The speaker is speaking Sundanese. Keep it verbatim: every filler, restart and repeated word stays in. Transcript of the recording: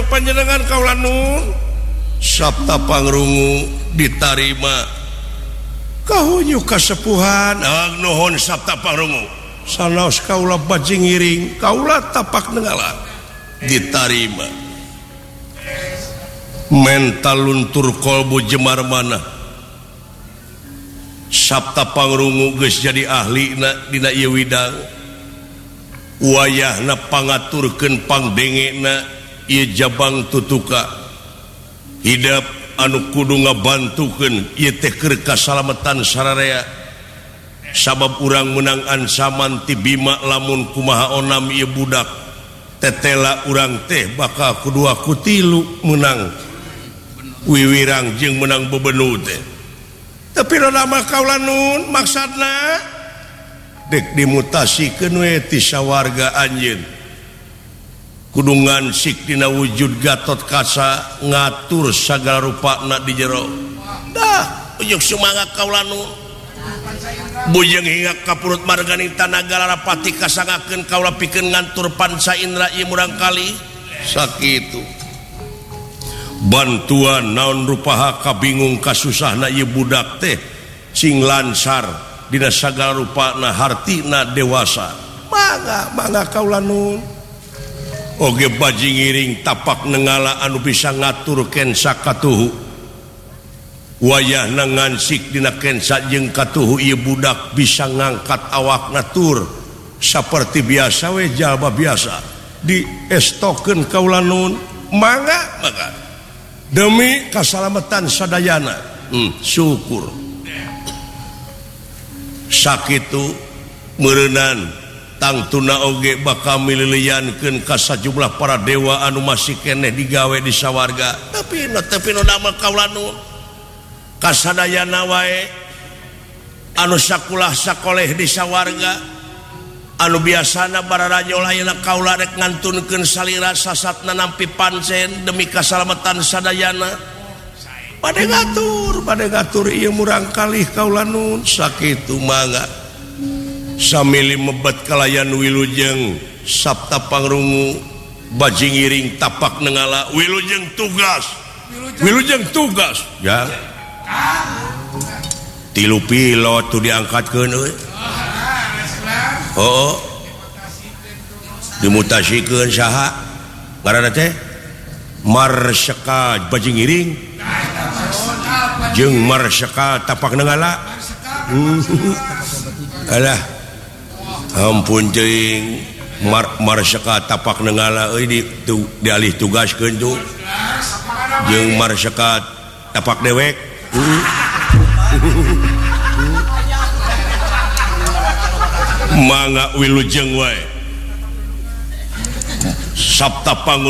sahaja panjenengan kaula nun sabta pangrungu ditarima kahunyu kasepuhan ang nuhun sabta pangrungu sanaos kaula bajing ngiring kaula tapak nenggala ditarima mental luntur kolbu jemar mana sabta pangrungu geus jadi ahli na dina ieu widang wayahna pangaturkeun pangdengena ieu jabang tutuka hidup anu kudu ngabantukeun ieu teh keur kasalamatan sararea sabab urang menang ancaman ti Bima lamun kumaha onam ieu budak tetela urang teh bakal kudua kutilu menang wiwirang jeung menang bebenu teh tapi nama kaula nun maksudna dek dimutasikeun we ti sawarga anjeun kudungan sik dina wujud Gatot Kaca ngatur sagala rupana di jero dah ujug sumangga kaula nun bujeng hingga ka perut margani tanaga larapati kasangakeun kaula pikeun ngantur panca indra ieu murang kali sakitu bantuan naon rupaha kabingung kasusahna ieu budak teh cing lansar dina sagala rupana hartina dewasa mangga mangga kaula nun oge bajing ngiring tapak nenggala anu bisa ngaturkeun sakatuhu wayahna ngansik dina kensa jeung katuhu ieu budak bisa ngangkat awakna tur saperti biasa we jalma biasa diestokeun kaula nun mangga mangga demi kasalamatan sadayana hmm, syukur sakitu meureunnan tangtuna oge bakal mililiankeun ka sajumlah para dewa anu masih keneh digawe di sawarga tapi no tapi no damel kaula nu kasadayana wae anu sakulah sakoleh di sawarga anu biasana bararaja layeuna kaula rek ngantunkeun salira sasatna nampi pancen demi kasalamatan sadayana pade ngatur pade ngatur ieu murang kalih kaula nun sakitu mangga samili mebet kalayan wilujeng sabta pangrungu bajing ngiring tapak nenggala wilujeng tugas wilujeng tugas ya tilu pilot tu diangkatkeun euy oh dimutasikeun saha ngaranna teh Marsaka bajing ngiring jeung Marsaka tapak nenggala alah ampun ceuing Mar Marsaka tapak nenggala euy di tu, dialih tugaskeun tu jeung Marsaka tapak dewek mangga wilujeng wae sabta pangrungu